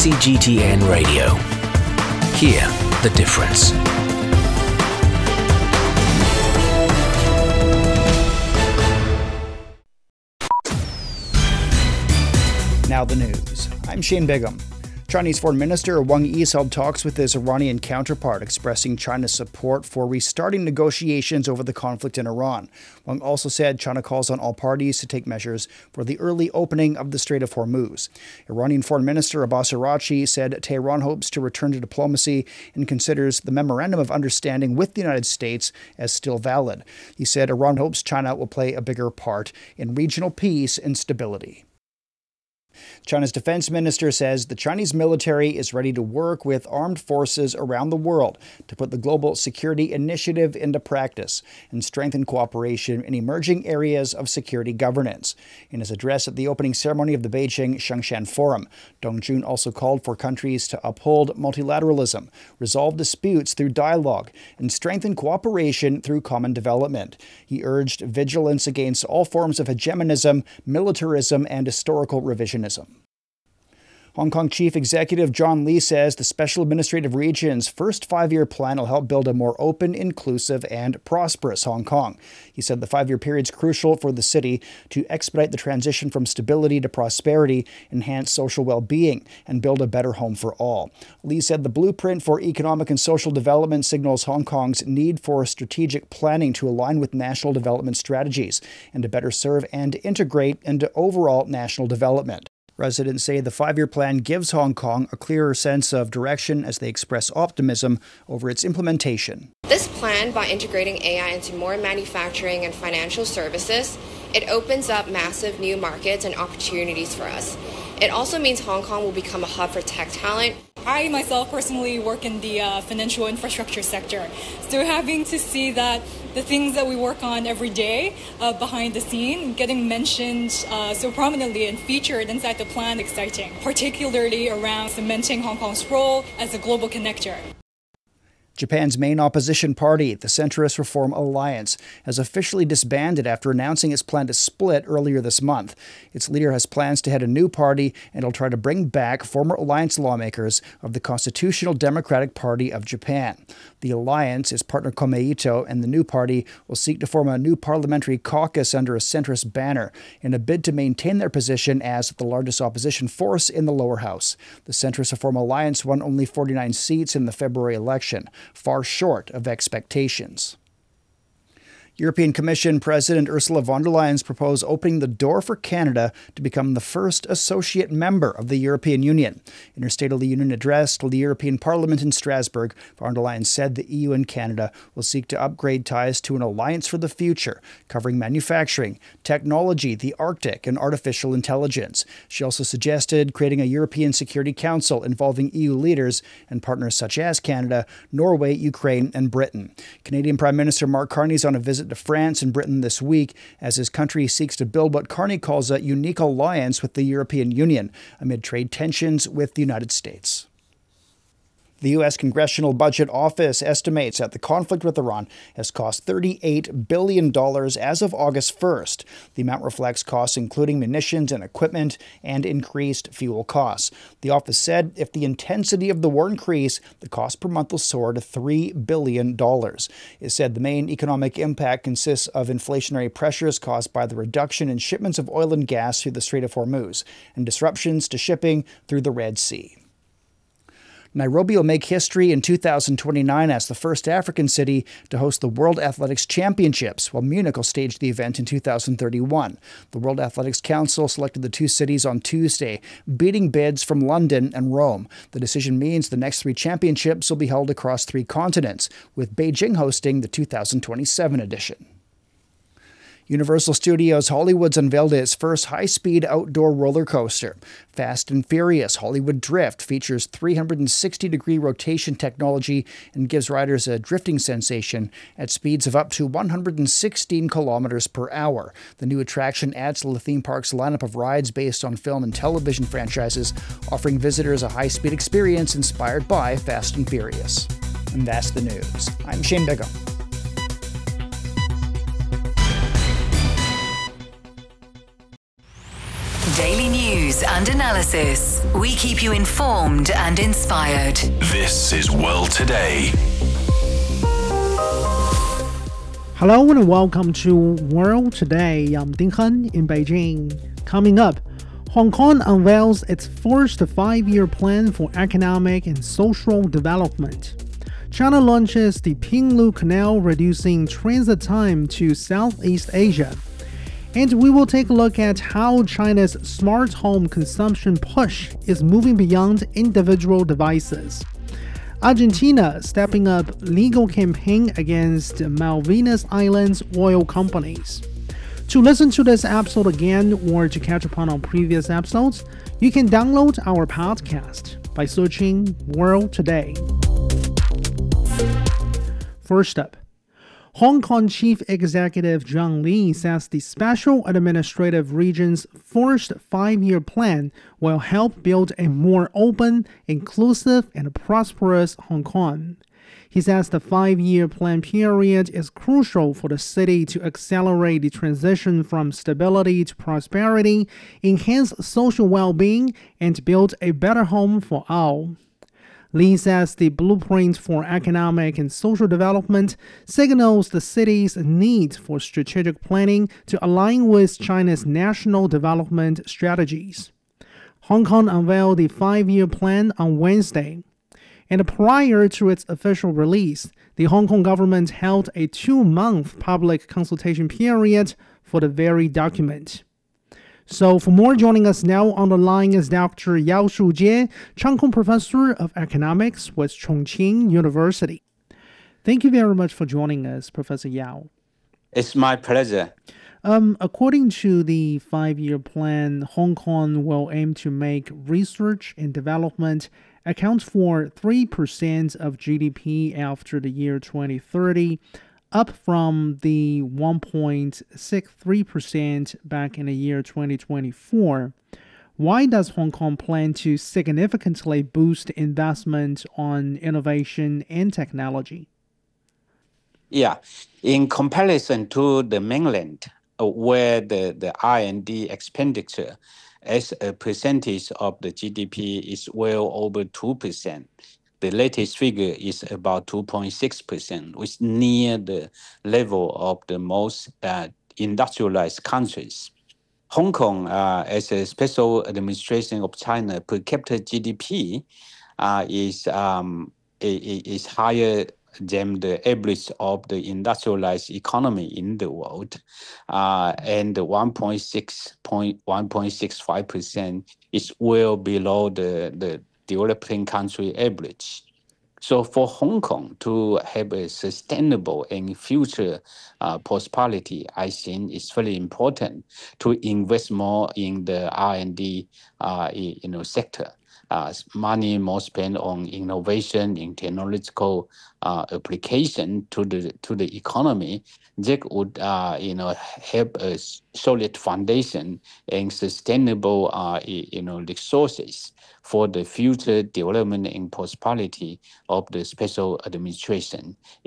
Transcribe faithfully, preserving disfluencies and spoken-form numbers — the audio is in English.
C G T N Radio. Hear the difference. Now the news. I'm Shane Bigham. Chinese Foreign Minister Wang Yi held talks with his Iranian counterpart, expressing China's support for restarting negotiations over the conflict in Iran. Wang also said China calls on all parties to take measures for the early opening of the Strait of Hormuz. Iranian Foreign Minister Abbas Araghchi said Tehran hopes to return to diplomacy and considers the Memorandum of Understanding with the United States as still valid. He said Iran hopes China will play a bigger part in regional peace and stability. China's defense minister says the Chinese military is ready to work with armed forces around the world to put the Global Security Initiative into practice and strengthen cooperation in emerging areas of security governance. In his address at the opening ceremony of the Beijing Shengshan Forum, Dong Jun also called for countries to uphold multilateralism, resolve disputes through dialogue, and strengthen cooperation through common development. He urged vigilance against all forms of hegemonism, militarism, and historical revisionism. Hong Kong Chief Executive John Lee says the Special Administrative Region's first five-year plan will help build a more open, inclusive, and prosperous Hong Kong. He said the five-year period is crucial for the city to expedite the transition from stability to prosperity, enhance social well-being, and build a better home for all. Lee said the blueprint for economic and social development signals Hong Kong's need for strategic planning to align with national development strategies and to better serve and integrate into overall national development. Residents say the five-year plan gives Hong Kong a clearer sense of direction as they express optimism over its implementation. This plan, by integrating A I into more manufacturing and financial services, it opens up massive new markets and opportunities for us. It also means Hong Kong will become a hub for tech talent. I myself personally work in the uh, financial infrastructure sector, so having to see that the things that we work on every day uh, behind the scene getting mentioned uh, so prominently and featured inside the plan exciting, particularly around cementing Hong Kong's role as a global connector. Japan's main opposition party, the Centrist Reform Alliance, has officially disbanded after announcing its plan to split earlier this month. Its leader has plans to head a new party and will try to bring back former alliance lawmakers of the Constitutional Democratic Party of Japan. The alliance, its partner Komeito, and the new party will seek to form a new parliamentary caucus under a centrist banner in a bid to maintain their position as the largest opposition force in the lower house. The Centrist Reform Alliance won only forty-nine seats in the February election, far short of expectations. European Commission President Ursula von der Leyen's proposed opening the door for Canada to become the first associate member of the European Union. In her State of the Union address to the European Parliament in Strasbourg, von der Leyen said the E U and Canada will seek to upgrade ties to an alliance for the future, covering manufacturing, technology, the Arctic, and artificial intelligence. She also suggested creating a European Security Council involving E U leaders and partners such as Canada, Norway, Ukraine, and Britain. Canadian Prime Minister Mark Carney is on a visit to France and Britain this week as his country seeks to build what Carney calls a unique alliance with the European Union amid trade tensions with the United States. The U S Congressional Budget Office estimates that the conflict with Iran has cost thirty-eight billion dollars as of August first. The amount reflects costs including munitions and equipment and increased fuel costs. The office said if the intensity of the war increased, the cost per month will soar to three billion dollars. It said the main economic impact consists of inflationary pressures caused by the reduction in shipments of oil and gas through the Strait of Hormuz and disruptions to shipping through the Red Sea. Nairobi will make history in two thousand twenty-nine as the first African city to host the World Athletics Championships, while Munich will stage the event in two thousand thirty-one. The World Athletics Council selected the two cities on Tuesday, beating bids from London and Rome. The decision means the next three championships will be held across three continents, with Beijing hosting the two thousand twenty-seven edition. Universal Studios Hollywood's unveiled its first high-speed outdoor roller coaster. Fast and Furious Hollywood Drift features three hundred sixty degree rotation technology and gives riders a drifting sensation at speeds of up to one hundred sixteen kilometers per hour. The new attraction adds to the theme park's lineup of rides based on film and television franchises, offering visitors a high-speed experience inspired by Fast and Furious. And that's the news. I'm Shane Bigham. Daily News. news and analysis. We keep you informed and inspired. This is World Today. Hello and welcome to World Today. I'm Ding Hen in Beijing. Coming up, Hong Kong unveils its first five-year plan for economic and social development. China launches the Pinglu Canal, reducing transit time to Southeast Asia. And we will take a look at how China's smart home consumption push is moving beyond individual devices. Argentina stepping up legal campaign against Malvinas Islands oil companies. To listen to this episode again or to catch up on our previous episodes, you can download our podcast by searching World Today. First up, Hong Kong Chief Executive John Lee says the Special Administrative Region's first five-year plan will help build a more open, inclusive, and prosperous Hong Kong. He says the five-year plan period is crucial for the city to accelerate the transition from stability to prosperity, enhance social well-being, and build a better home for all. Lee says the blueprint for economic and social development signals the city's need for strategic planning to align with China's national development strategies. Hong Kong unveiled the five-year plan on Wednesday. And prior to its official release, the Hong Kong government held a two-month public consultation period for the very document. So for more, joining us now on the line is Doctor Yao Shujie, Cheung Kong Professor of Economics with Chongqing University. Thank you very much for joining us, Professor Yao. It's my pleasure. Um, according to the five-year plan, Hong Kong will aim to make research and development account for three percent of G D P after the year twenty thirty, up from the one point six three percent back in the year twenty twenty-four. Why does Hong Kong plan to significantly boost investment on innovation and technology? Yeah, in comparison to the mainland, uh, where the, the R and D expenditure as a percentage of the G D P is well over two percent. The latest figure is about two point six percent, which is near the level of the most uh, industrialized countries. Hong Kong, uh, as a special administration of China, per capita G D P uh, is um, is higher than the average of the industrialized economy in the world, uh, and the one point six five percent is well below the, the developing country average. So for Hong Kong to have a sustainable and future uh, prosperity, I think it's very important to invest more in the R and D uh, you know, sector. Uh, money more spent on innovation in technological uh, application to the to the economy that would uh, you know help a solid foundation and sustainable uh, you know resources for the future development and prosperity of the special administration.